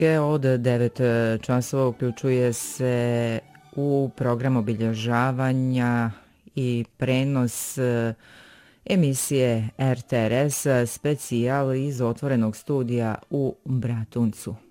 Od 9 časova uključuje se u program obilježavanja i prenos emisije RTRS specijal iz otvorenog studija u Bratuncu.